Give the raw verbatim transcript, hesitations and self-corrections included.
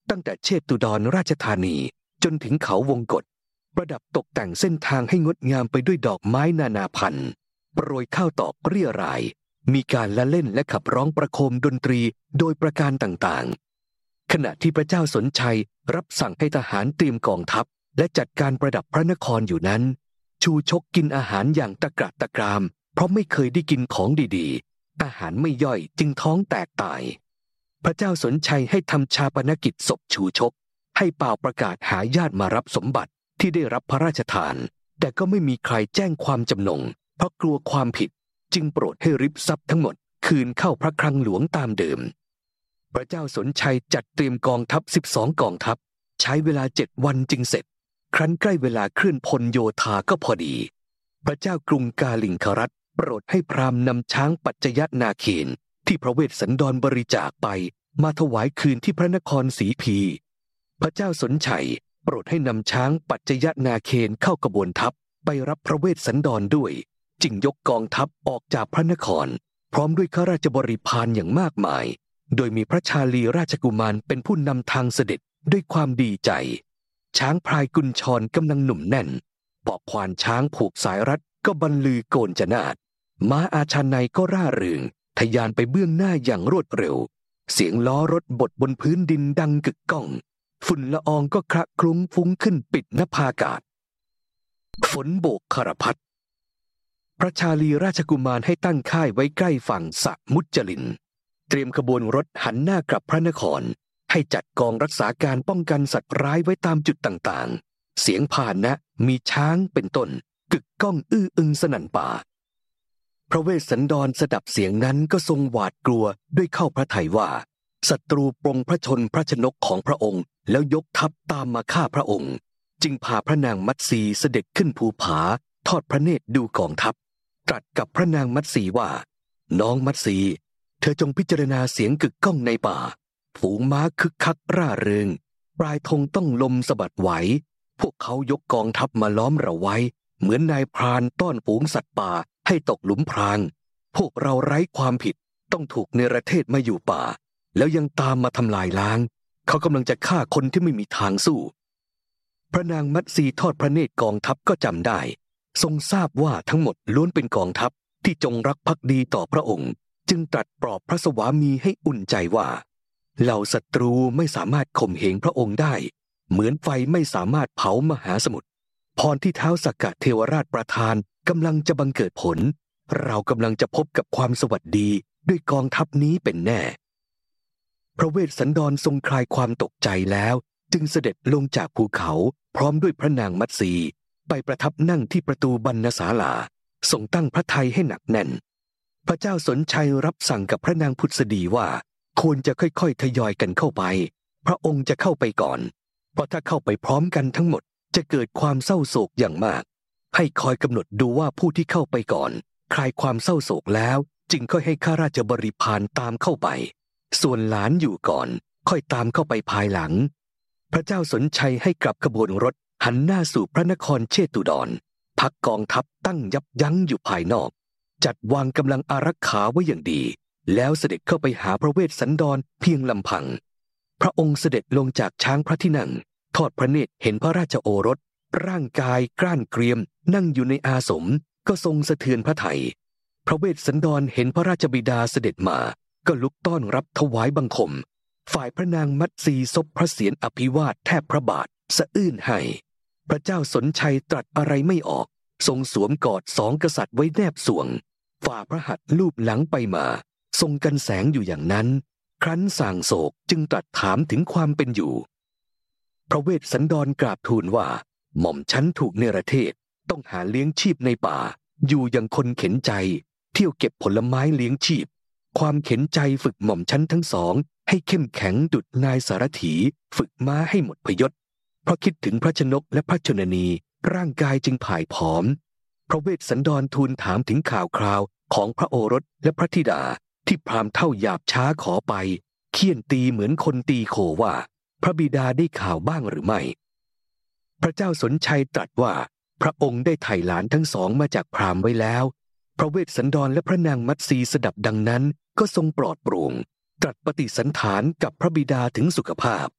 ตั้งแต่เชตุดรราชธานีจนถึงเขาวงกฏประดับตกแต่งเส้นทางให้งดงามไปด้วยดอกไม้นานาพันธุ์โปรยข้าวตอกเรี่ยรายมีการละเล่นและขับร้องประโคมดนตรีโดยประการต่างๆขณะที่พระเจ้าสนชัยรับสั่งให้ทหารเตรียมกองทัพและจัดการประดับพระนครอยู่นั้นชูชกกินอาหารอย่างตะกระตะกรามเพราะไม่เคยได้กินของดีๆอาหารไม่ย่อยจึงท้องแตกตายพระเจ้าสนชัยให้ทำชาปนกิจศพชูชกให้เป่าประกาศหาญาติมารับสมบัติที่ได้รับพระราชทานแต่ก็ไม่มีใครแจ้งความจำนงเพราะกลัวความผิดจึงโปรดให้ริบทรัพย์ทั้งหมดคืนเข้าพระคลังหลวงตามเดิมพระเจ้าสนชัยจัดเตรียมกองทัพสิบสองกองทัพใช้เวลาเจ็ดวันจึงเสร็จครั้นใกล้เวลาเคลื่อนพลโยธาก็พอดีพระเจ้ากรุงกาลิงครัฐโปรดให้พราหมณ์นำช้างปัจจยนาเคนที่พระเวสสันดรบริจาคไปมาถวายคืนที่พระนครศรีพีพระเจ้าสนชัยโปรดให้นำช้างปัจจยนาเคนเข้ากระบวนทัพไปรับพระเวสสันดรด้วยจึงยกกองทัพออกจากพระนครพร้อมด้วยข้าราชบริพารอย่างมากมายโดยมีพระชาลีราชกุมารเป็นผู้นำทางเสด็จด้วยความดีใจช้างพลายกุญชรกำลังหนุ่มแน่นปอกควานช้างผูกสายรัดก็บรรลือโกนจนาดม้าอาชาไนก็ร่าเริงทะยานไปเบื้องหน้าอย่างรวดเร็วเสียงล้อรถบดบนพื้นดินดังกึกก้องฝุ่นละอองก็คละคลุ้งฟุ้งขึ้นปิดนภาอากาศฝนโบกคารพัดพระชาลีราชกุมารให้ตั้งค่ายไว้ใกล้ฝั่งสะมุจจลินเตรียมขบวนรถหันหน้ากลับพระนครให้จัดกองรักษาการป้องกันสัตว์ร้ายไว้ตามจุดต่างๆเสียงพาหนะมีช้างเป็นต้นกึกก้องอื้ออึงสนั่นป่าพระเวสสันดรสดับเสียงนั้นก็ทรงหวาดกลัวด้วยเข้าพระทัยว่าศัตรูปรงพระชนพระชนกของพระองค์แล้วยกทัพตามมาฆ่าพระองค์จึงพาพระนางมัตสีเสด็จขึ้นภูผาทอดพระเนตรดูกองทัพตรัสกับพระนางมัตสีว่าน้องมัตสีเธอจงพิจารณาเสียงกึกก้องในป่าฝูงม้าคึกคักร่าเริงปลายธงต้องลมสะบัดไหวพวกเขายกกองทัพมาล้อมเราไว้เหมือนนายพรานต้อนฝูงสัตว์ป่าให้ตกหลุมพรางพวกเราไร้ความผิดต้องถูกเนรเทศมาอยู่ป่าแล้วยังตามมาทำลายล้างเขากำลังจะฆ่าคนที่ไม่มีทางสู้พระนางมัตสีทอดพระเนตรกองทัพก็จำได้ทรงทราบว่าทั้งหมดล้วนเป็นกองทัพที่จงรักภักดีต่อพระองค์จึงตรัสปลอบพระสวามีให้อุ่นใจว่าเหล่าศัตรูไม่สามารถข่มเหงพระองค์ได้เหมือนไฟไม่สามารถเผามหาสมุทรพรที่เท้าสักกะเทวราชประทานกำลังจะบังเกิดผลเรากำลังจะพบกับความสวัสดีด้วยกองทัพนี้เป็นแน่พระเวสสันดรทรงคลายความตกใจแล้วจึงเสด็จลงจากภูเขาพร้อมด้วยพระนางมัตสีไปประทับนั่งที่ประตูบรรณศาลาทรงตั้งพระทัยให้หนักแน่นพระเจ้าสนชัยรับสั่งกับพระนางพุทธดีว่าควรจะค่อยๆทยอยกันเข้าไปพระองค์จะเข้าไปก่อนเพราะถ้าเข้าไปพร้อมกันทั้งหมดจะเกิดความเศร้าโศกอย่างมากให้คอยกำหนดดูว่าผู้ที่เข้าไปก่อนคลายความเศร้าโศกแล้วจึงค่อยให้ข้าราชบริพารตามเข้าไปส่วนหลานอยู่ก่อนค่อยตามเข้าไปภายหลังพระเจ้าสนชัยให้กลับขบวนรถหันหน้าสู่พระนครเชตุดรพักกองทัพตั้งยับยั้งอยู่ภายนอกจัดวางกำลังอารักขาไว้อย่างดีแล้วเสด็จเข้าไปหาพระเวสสันดรเพียงลำพังพระองค์เสด็จลงจากช้างพระที่นั่งทอดพระเนตรเห็นพระราชโอรสร่างกายกล้านเกรียมนั่งอยู่ในอาสมก็ทรงสะเทือนพระทัยพระเวสสันดรเห็นพระราชบิดาเสด็จมาก็ลุกต้อนรับถวายบังคมฝ่ายพระนางมัตสีซบพระเศียรอภิวาทแทบพระบาทสะอื้นให้พระเจ้าสนชัยตรัสอะไรไม่ออกทรงสวมกอดสองกษัตริย์ไว้แนบสวงฝ่าพระหัตถ์ลูบหลังไปมาทรงกันแสงอยู่อย่างนั้นครั้นส่างโศกจึงตรัสถามถึงความเป็นอยู่พระเวสสันดรกราบทูลว่าหม่อมชั้นถูกเนรเทศต้องหาเลี้ยงชีพในป่าอยู่อย่างคนเข็นใจเที่ยวเก็บผลไม้เลี้ยงชีพความเข็นใจฝึกหม่อมชั้นทั้งสองให้เข้มแข็งดุจนายสารถีฝึกม้าให้หมดพยศเพราะคิดถึงพระชนกและพระชนนีร่างกายจึงผายผอมพระเวสสันดรทูลถามถึงข่าวคราวของพระโอรสและพระธิดาที่พราหมณ์เท่าหยาบช้าขอไปเคี่ยนตีเหมือนคนตีโคว่าพระบิดาได้ข่าวบ้างหรือไม่พระเจ้าสนชัยตรัสว่าพระองค์ได้ไถ่หลานทั้งสองมาจากพราหมณ์ไว้แล้วพระเวสสันดรและพระนางมัตสีสดับดังนั้นก็ทรงปลอดโปร่งตรัสปฏิสันถานกับพระบิดาถึงสุขภาพ